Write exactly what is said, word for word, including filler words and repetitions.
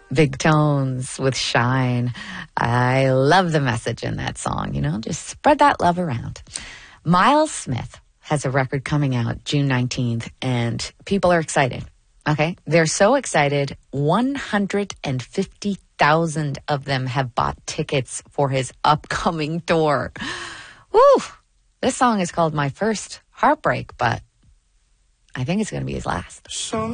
Big Tones with Shine. I love the message in that song, you know, just spread that love around. Miles Smith has a record coming out June nineteenth, and people are excited, okay? They're so excited, one hundred fifty thousand of them have bought tickets for his upcoming tour. Woo! This song is called My First Heartbreak, but I think it's going to be his last. So